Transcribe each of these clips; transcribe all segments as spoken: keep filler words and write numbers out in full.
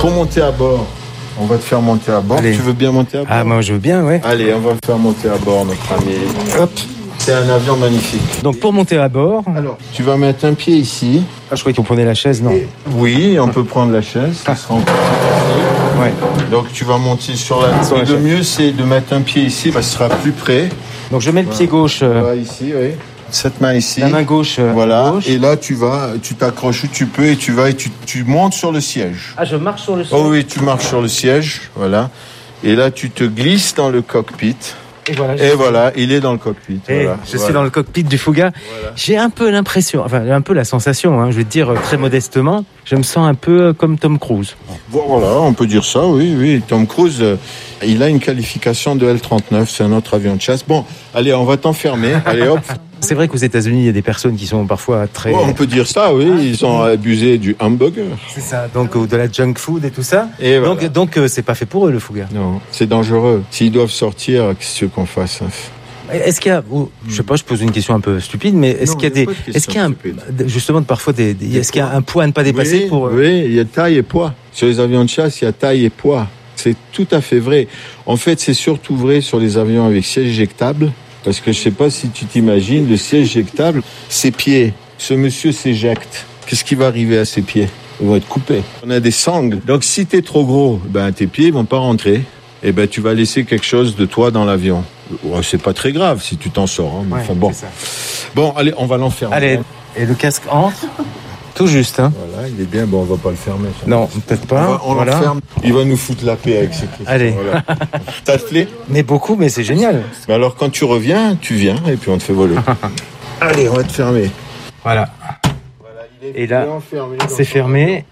Pour monter à bord, on va te faire monter à bord. Allez. Tu veux bien monter à bord? Ah, moi je veux bien, ouais. Allez, on va le faire monter à bord, notre ami. Hop. C'est un avion magnifique. Donc pour monter à bord. Alors, tu vas mettre un pied ici. Ah, je croyais qu'on prenait la chaise, non. Oui, on peut prendre la chaise. Ça sera encore plus Ouais. facile. Donc tu vas monter sur la. Sur la le chaise. mieux, c'est de mettre un pied ici, parce que ce sera plus près. Donc je mets le pied gauche. euh, Voilà, ici, oui. Cette main ici. La main gauche. euh, Voilà. gauche. Et là, tu vas, tu t'accroches où tu peux et tu vas et tu, tu montes sur le siège. Ah, je marche sur le sol. Oh oui, tu marches sur le siège, voilà. Et là, tu te glisses dans le cockpit. Et voilà. je Et suis- voilà, il est dans le cockpit. Et voilà, je suis voilà. dans le cockpit du Fouga. Voilà. J'ai un peu l'impression, enfin un peu la sensation, hein, je vais te dire euh, très modestement, je me sens un peu euh, comme Tom Cruise. Voilà, on peut dire ça, oui, oui. Tom Cruise, euh, il a une qualification de L trente-neuf, c'est un autre avion de chasse. Bon, allez, on va t'enfermer. Allez, hop. C'est vrai qu'aux États-Unis, il y a des personnes qui sont parfois très. Bon, on peut dire ça, oui. Ils ont abusé du hamburger. C'est ça. Donc ou de la junk food et tout ça. Et voilà. Donc donc euh, c'est pas fait pour eux le Fouga. Non, c'est dangereux. S'ils doivent sortir, qu'est-ce que tu veux qu'on fasse? Est-ce qu'il y a, ou, je sais pas, je pose une question un peu stupide, mais est-ce Non, qu'il y a il y a des, pas de question est-ce qu'il y a un, stupide. justement parfois des, des- est-ce qu'il y a un poids à ne pas dépasser oui, pour euh, Oui, il y a taille et poids. Sur les avions de chasse, il y a taille et poids. C'est tout à fait vrai. En fait, c'est surtout vrai sur les avions avec siège éjectable. Parce que je sais pas si tu t'imagines, le siège éjectable, ses pieds. Ce monsieur s'éjecte. Qu'est-ce qui va arriver à ses pieds? Ils vont être coupés. On a des sangles. Donc si t'es trop gros, ben tes pieds vont pas rentrer. Et ben tu vas laisser quelque chose de toi dans l'avion. Ouais, c'est pas très grave si tu t'en sors. Hein, mais ouais, enfin bon. c'est ça. Bon, allez, on va l'enfermer. Allez, et le casque entre, tout juste, hein. Voilà, il est bien. Bon, on va pas le fermer. ça. Non, peut-être On, pas. va- on voilà. l'enferme. Il va nous foutre la paix avec ses questions. Allez. Voilà. Ça te plaît? Mais beaucoup, mais c'est génial. Mais alors quand tu reviens, tu viens et puis on te fait voler. Allez, on va te fermer. Voilà. Voilà, il est Et là, bien fermé dans C'est son fermé.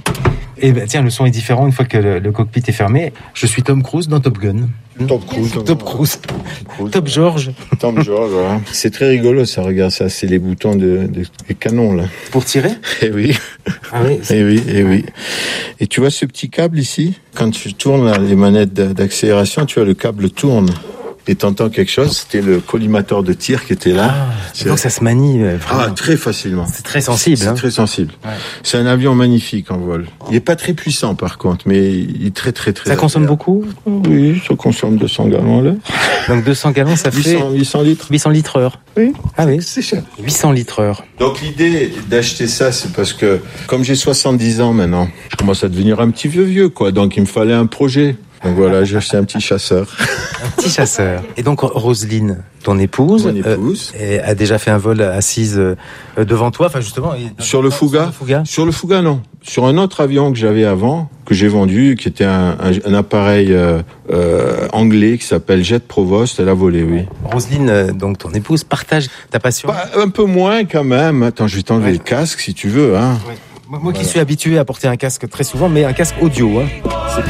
Et ben tiens, le son est différent une fois que le, le cockpit est fermé. Je suis Tom Cruise dans Top Gun. avion. Top Cruise. Top Cruise. Cruise. Top George. Tom George, voilà. C'est très rigolo ça, regarde ça, c'est les boutons de, de- des canons là. Pour tirer. Eh oui, Ah oui. eh oui, eh oui. Et tu vois ce petit câble ici? Quand tu tournes là, les manettes d'a- d'accélération, tu vois le câble tourne. Et t'entends quelque chose, c'était le collimateur de tir qui était là. C'est donc ça se manie euh, Ah, vraiment. très facilement. C'est très sensible. C'est Hein. très sensible. Ouais. C'est un avion magnifique en vol. Il est pas très puissant par contre, mais il est très très très. Ça consomme agréable. beaucoup. Oui, ça consomme deux cents gallons là. Donc deux cents gallons, ça fait huit cents, huit cents litres. huit cents litres heure. Oui. Ah oui. C'est cher. huit cents litres heure. Donc l'idée d'acheter ça, c'est parce que comme j'ai soixante-dix ans maintenant, je commence à devenir un petit vieux vieux quoi. Donc il me fallait un projet. Donc voilà, j'ai acheté un petit chasseur. Un petit chasseur. Et donc Roselyne, ton épouse, Mon épouse. euh, et a déjà fait un vol assise euh, devant toi. Enfin justement. et- Sur le Fouga. Sur le Fouga. Sur le Fouga, non. Sur un autre avion que j'avais avant, que j'ai vendu, qui était un, un, un appareil euh, euh, anglais qui s'appelle Jet Provost, elle a volé, oui. Roselyne, euh, donc ton épouse, partage ta passion. Bah, un peu moins quand même. Attends, je vais t'enlever Ouais. le casque si tu veux. Hein. Ouais. Moi, moi qui suis habitué à porter un casque très souvent, mais un casque audio. Hein.